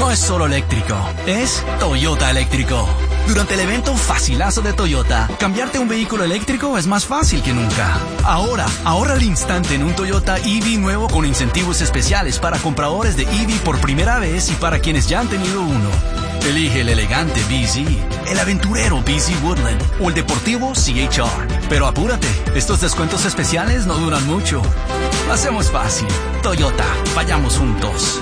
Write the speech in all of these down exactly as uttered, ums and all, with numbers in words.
no es solo eléctrico, es Toyota eléctrico. Durante el evento Facilazo de Toyota, cambiarte un vehículo eléctrico es más fácil que nunca. Ahora, ahorra al instante en un Toyota E V nuevo con incentivos especiales para compradores de E V por primera vez y para quienes ya han tenido uno. Elige el elegante B Z, el aventurero B Z Woodland o el deportivo C H R. Pero apúrate, estos descuentos especiales no duran mucho. Lo hacemos fácil. Toyota, vayamos juntos.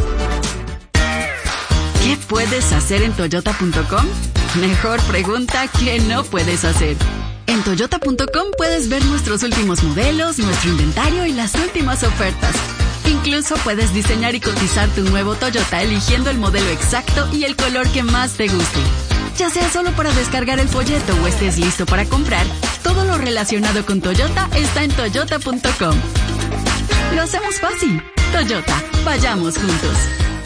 ¿Qué puedes hacer en toyota punto com? Mejor pregunta que no puedes hacer. En toyota punto com puedes ver nuestros últimos modelos, nuestro inventario y las últimas ofertas. Incluso puedes diseñar y cotizar tu nuevo Toyota eligiendo el modelo exacto y el color que más te guste. Ya sea solo para descargar el folleto o estés listo para comprar, todo lo relacionado con Toyota está en toyota punto com. Lo hacemos fácil. Toyota, vayamos juntos.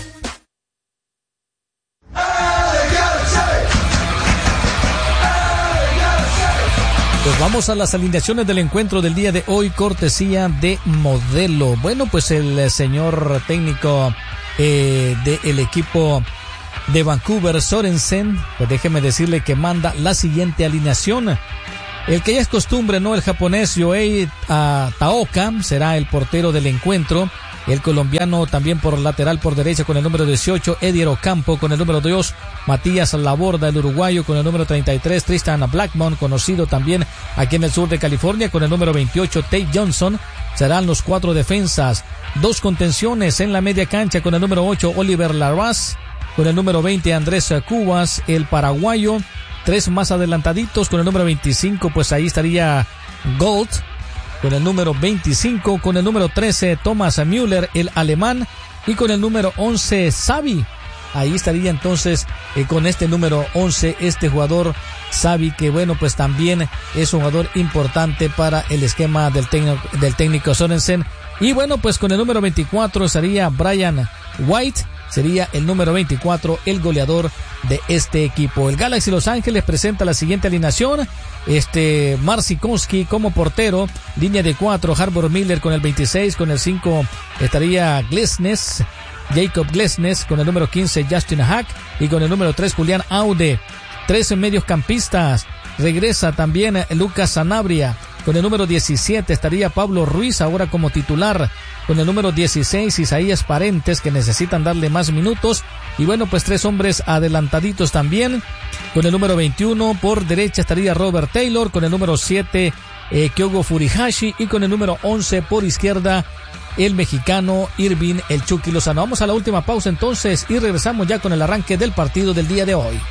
Pues vamos a las alineaciones del encuentro del día de hoy, cortesía de Modelo. Bueno, pues el señor técnico eh, del equipo de Vancouver, Sorensen, pues déjeme decirle que manda la siguiente alineación. El que ya es costumbre, ¿no? El japonés Yohei uh, Taoka será el portero del encuentro. El colombiano también por lateral por derecha con el número dieciocho, Edier Ocampo con el número dos, Matías Laborda, el uruguayo con el número treinta y tres, Tristan Blackmon, conocido también aquí en el sur de California con el número veintiocho, Tate Johnson. Serán los cuatro defensas, dos contenciones en la media cancha con el número ocho, Oliver Larraz, con el número veinte, Andrés Cubas, el paraguayo, tres más adelantaditos con el número veinticinco, pues ahí estaría Gold, con el número veinticinco, con el número trece, Thomas Müller, el alemán, y con el número once, Xavi. Ahí estaría entonces eh, con este número once, este jugador Xavi, que bueno, pues también es un jugador importante para el esquema del, tecno, del técnico Sorensen. Y bueno, pues con el número veinticuatro estaría Brian White, sería el número veinticuatro, el goleador de este equipo. El Galaxy Los Ángeles presenta la siguiente alineación. Este, Marcinkowski como portero, línea de cuatro, Harbour Miller con el veintiséis, con el cinco estaría Glesnes, Jacob Glesnes, con el número quince, Justin Hack, y con el número tres, Julián Aude. trece mediocampistas, regresa también Lucas Sanabria. Con el número diecisiete estaría Pablo Ruiz, ahora como titular. Con el número dieciséis, Isaías Parentes, que necesitan darle más minutos. Y bueno, pues tres hombres adelantaditos también. Con el número veintiuno, por derecha estaría Robert Taylor. Con el número siete, eh, Kyogo Furihashi. Y con el número once, por izquierda, el mexicano Irving El Chucky Lozano. Vamos a la última pausa entonces y regresamos ya con el arranque del partido del día de hoy.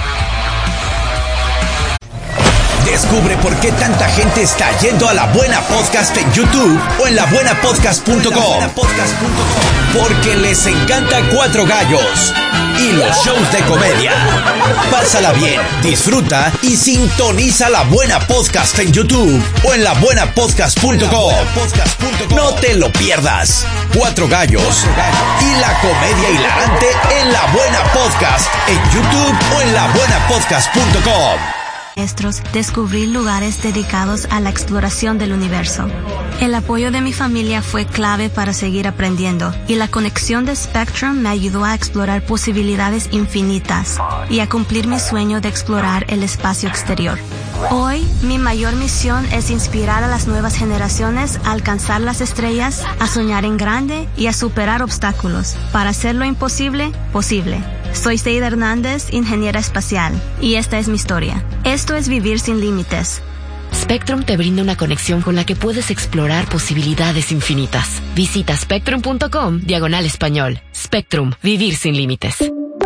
Descubre por qué tanta gente está yendo a La Buena Podcast en YouTube o en la buena podcast punto com. Porque les encanta Cuatro Gallos y los shows de comedia. Pásala bien, disfruta y sintoniza La Buena Podcast en YouTube o en la buena podcast punto com. No te lo pierdas. Cuatro Gallos y la comedia hilarante en La Buena Podcast en YouTube o en la buena podcast punto com. Maestros, descubrí lugares dedicados a la exploración del universo. El apoyo de mi familia fue clave para seguir aprendiendo, y la conexión de Spectrum me ayudó a explorar posibilidades infinitas y a cumplir mi sueño de explorar el espacio exterior. Hoy, mi mayor misión es inspirar a las nuevas generaciones a alcanzar las estrellas, a soñar en grande y a superar obstáculos para hacer lo imposible posible. Soy Seida Hernández, ingeniera espacial, y esta es mi historia. Esto es vivir sin límites. Spectrum te brinda una conexión con la que puedes explorar posibilidades infinitas. Visita spectrum punto com, diagonal español. Spectrum, vivir sin límites.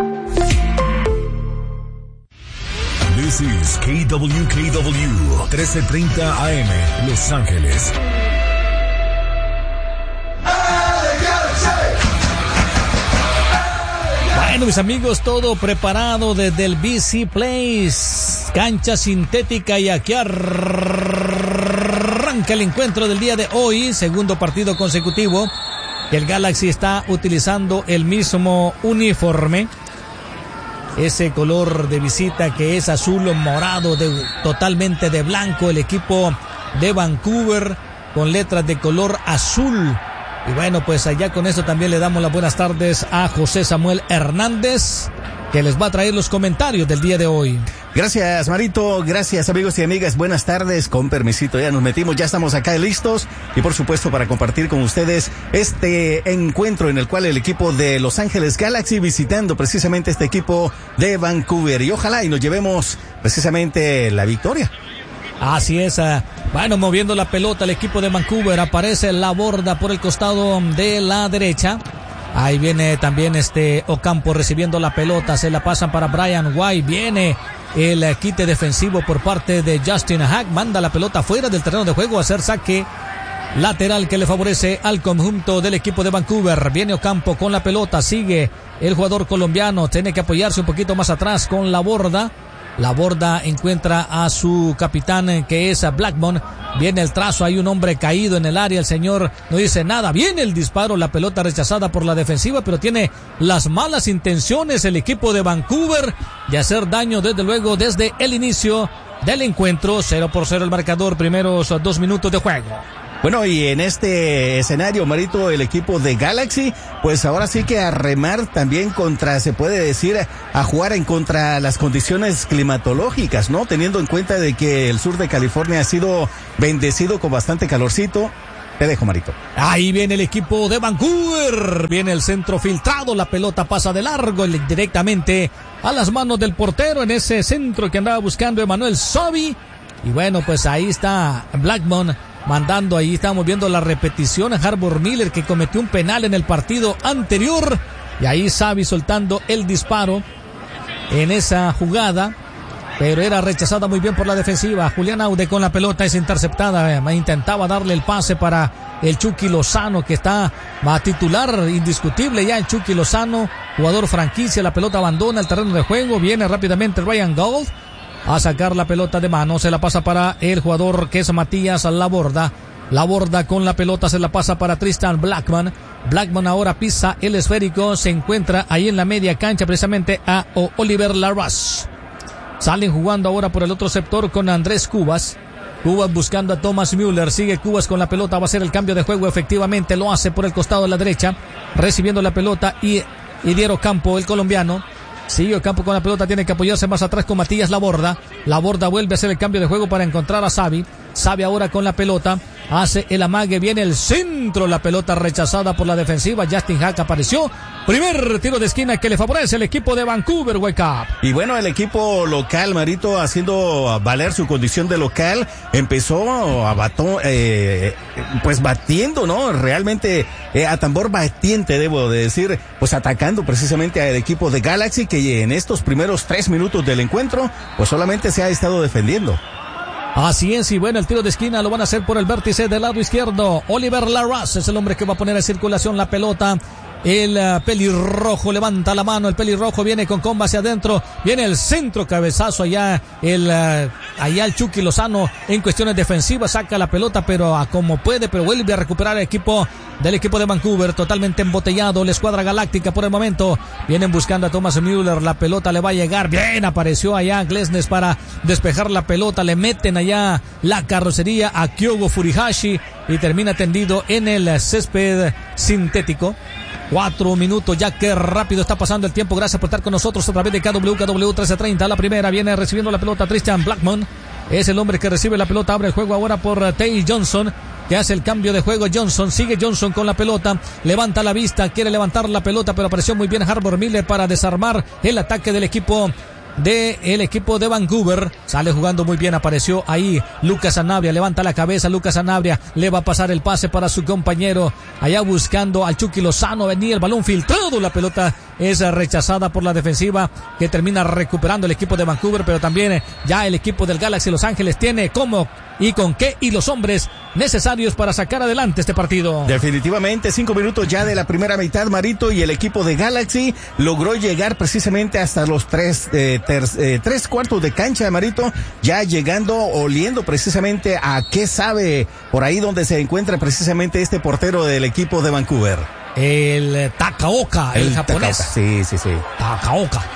This is K W K W, trece treinta A M, Los Ángeles. Bueno, mis amigos, todo preparado desde el B C Place, cancha sintética, y aquí arranca el encuentro del día de hoy, segundo partido consecutivo. El Galaxy está utilizando el mismo uniforme, ese color de visita que es azul morado, de, totalmente de blanco. El equipo de Vancouver con letras de color azul Y bueno, pues allá con eso también le damos las buenas tardes a José Samuel Hernández, que les va a traer los comentarios del día de hoy. Gracias, Marito. Gracias, amigos y amigas. Buenas tardes. Con permisito, ya nos metimos, ya estamos acá listos. Y por supuesto, para compartir con ustedes este encuentro en el cual el equipo de Los Ángeles Galaxy visitando precisamente este equipo de Vancouver. Y ojalá y nos llevemos precisamente la victoria. Así es, uh, bueno, moviendo la pelota el equipo de Vancouver, aparece Laborda por el costado de la derecha. Ahí viene también este Ocampo recibiendo la pelota, se la pasan para Brian White, viene el uh, quite defensivo por parte de Justin Hack, manda la pelota fuera del terreno de juego a hacer saque lateral que le favorece al conjunto del equipo de Vancouver. Viene Ocampo con la pelota, sigue el jugador colombiano, tiene que apoyarse un poquito más atrás con Laborda. Laborda encuentra a su capitán, que es Blackmon. Viene el trazo, hay un hombre caído en el área, el señor no dice nada. Viene el disparo, la pelota rechazada por la defensiva, pero tiene las malas intenciones el equipo de Vancouver de hacer daño desde luego desde el inicio del encuentro. Cero por cero el marcador, primeros dos minutos de juego. Bueno, y en este escenario, Marito, el equipo de Galaxy, pues ahora sí que a remar también contra, se puede decir, a jugar en contra las condiciones climatológicas, ¿no? Teniendo en cuenta de que el sur de California ha sido bendecido con bastante calorcito. Te dejo, Marito. Ahí viene el equipo de Vancouver, viene el centro filtrado, la pelota pasa de largo directamente a las manos del portero en ese centro que andaba buscando Emmanuel Sobi. Y bueno, pues ahí está Blackmon mandando, ahí estamos viendo la repetición a Harbour Miller, que cometió un penal en el partido anterior, y ahí Xavi soltando el disparo en esa jugada, pero era rechazada muy bien por la defensiva. Julián Aude con la pelota, es interceptada, intentaba darle el pase para el Chucky Lozano, que está a titular indiscutible ya el Chucky Lozano, jugador franquicia. La pelota abandona el terreno de juego, viene rápidamente Ryan Gold a sacar la pelota de mano, se la pasa para el jugador que es Matías Laborda. Laborda con la pelota se la pasa para Tristan Blackmon. Blackmon ahora pisa el esférico, se encuentra ahí en la media cancha precisamente a Oliver Larraz. Salen jugando ahora por el otro sector con Andrés Cubas. Cubas buscando a Thomas Müller, sigue Cubas con la pelota, va a ser el cambio de juego, efectivamente lo hace por el costado de la derecha, recibiendo la pelota y Idier Ocampo, el colombiano. Sigue Ocampo con la pelota, tiene que apoyarse más atrás con Matías Laborda. Laborda vuelve a hacer el cambio de juego para encontrar a Xavi. Xavi ahora con la pelota, hace el amague, viene el centro, la pelota rechazada por la defensiva. Justin Hack apareció. Primer tiro de esquina que le favorece el equipo de Vancouver Whitecaps. Y bueno, el equipo local, Marito, haciendo valer su condición de local, empezó a bató, eh, pues batiendo, ¿no? Realmente eh, a tambor batiente, debo de decir, pues atacando precisamente al equipo de Galaxy, que en estos primeros tres minutos del encuentro, pues solamente se ha estado defendiendo. Así es, y bueno, el tiro de esquina lo van a hacer por el vértice del lado izquierdo. Oliver Larraz es el hombre que va a poner en circulación la pelota. El uh, pelirrojo levanta la mano, el pelirrojo viene con comba hacia adentro, viene el centro, cabezazo allá, el uh, allá el Chucky Lozano en cuestiones defensivas, saca la pelota pero a como puede, pero vuelve a recuperar el equipo del equipo de Vancouver, totalmente embotellado, la escuadra galáctica por el momento, vienen buscando a Thomas Müller, la pelota le va a llegar, bien, apareció allá Glesnes para despejar la pelota, le meten allá la carrocería a Kyogo Furihashi y termina tendido en el césped sintético. Cuatro minutos ya, que rápido está pasando el tiempo. Gracias por estar con nosotros a través de K W K W trece treinta. La primera viene recibiendo la pelota Tristan Blackmon. Es el hombre que recibe la pelota. Abre el juego ahora por Tay Johnson, que hace el cambio de juego. Johnson, sigue Johnson con la pelota. Levanta la vista, quiere levantar la pelota, pero apareció muy bien Harbour Miller para desarmar el ataque del equipo de el equipo de Vancouver. Sale jugando muy bien, apareció ahí Lucas Sanabria, levanta la cabeza Lucas Sanabria, le va a pasar el pase para su compañero, allá buscando al Chucky Lozano, venía el balón filtrado, la pelota es rechazada por la defensiva, que termina recuperando el equipo de Vancouver, pero también ya el equipo del Galaxy Los Ángeles tiene cómo y con qué y los hombres necesarios para sacar adelante este partido. Definitivamente, cinco minutos ya de la primera mitad, Marito, y el equipo de Galaxy logró llegar precisamente hasta los tres, eh, ter, eh, tres cuartos de cancha, Marito, ya llegando, oliendo precisamente a qué sabe por ahí donde se encuentra precisamente este portero del equipo de Vancouver. El Takaoka, el, el japonés. Takaoka. Sí, sí, sí. Takaoka.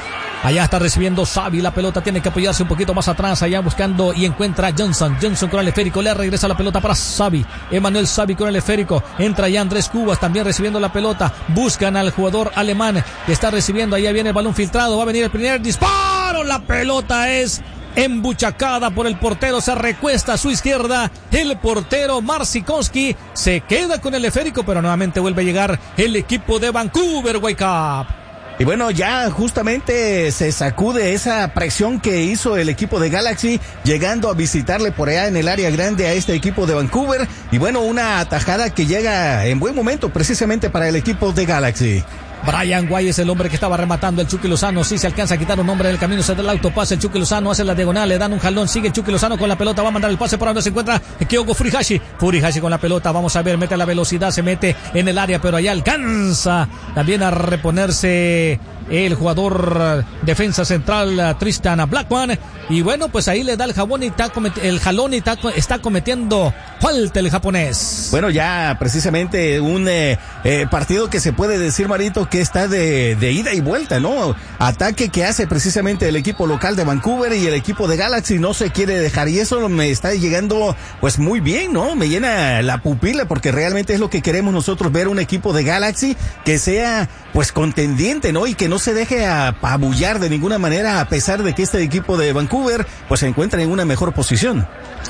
Allá está recibiendo Xavi, la pelota tiene que apoyarse un poquito más atrás, allá buscando y encuentra a Johnson, Johnson con el esférico, le regresa la pelota para Xavi, Emmanuel Xavi con el esférico, entra ya Andrés Cubas también recibiendo la pelota, buscan al jugador alemán que está recibiendo, allá viene el balón filtrado, va a venir el primer disparo, la pelota es embuchacada por el portero, se recuesta a su izquierda, el portero Marcinkowski se queda con el esférico, pero nuevamente vuelve a llegar el equipo de Vancouver Whitecaps. Y bueno, ya justamente se sacude esa presión que hizo el equipo de Galaxy, llegando a visitarle por allá en el área grande a este equipo de Vancouver. Y bueno, una atajada que llega en buen momento precisamente para el equipo de Galaxy. Brian Guay es el hombre que estaba rematando, el Chucky Lozano, sí se alcanza a quitar un hombre del camino, se da el autopase, el Chucky Lozano hace la diagonal, le dan un jalón, sigue el Chucky Lozano con la pelota, va a mandar el pase por donde se encuentra Kyogo Furuhashi, Furuhashi con la pelota, vamos a ver, mete la velocidad, se mete en el área, pero allá alcanza también a reponerse el jugador defensa central Tristan Blackman, y bueno, pues ahí le da el jabón y está cometi- el jalón y está, está cometiendo falta el japonés. Bueno, ya precisamente un eh, eh, partido que se puede decir, Marito, que está de, de ida y vuelta, ¿no? Ataque que hace precisamente el equipo local de Vancouver y el equipo de Galaxy no se quiere dejar, y eso me está llegando pues muy bien, ¿no? Me llena la pupila porque realmente es lo que queremos nosotros, ver un equipo de Galaxy que sea pues contendiente, ¿no? Y que no se deje apabullar de ninguna manera, a pesar de que este equipo de Vancouver pues se encuentra en una mejor posición.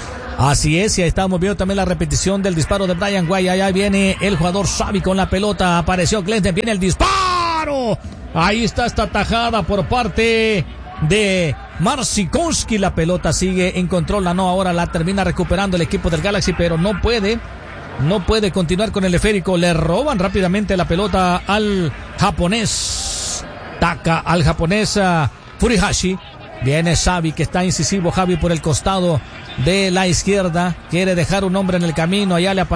Así es, y ahí estamos viendo también la repetición del disparo de Brian Guay. Allá viene el jugador Xavi con la pelota, apareció Glenden, viene el disparo. Ahí está esta tajada por parte de Marcinkowski, la pelota sigue en control, la no, ahora la termina recuperando el equipo del Galaxy, pero no puede, no puede continuar con el esférico, le roban rápidamente la pelota al japonés, taca al japonés uh, Furuhashi. Viene Xavi, que está incisivo, Javi por el costado de la izquierda, quiere dejar un hombre en el camino, allá le aparece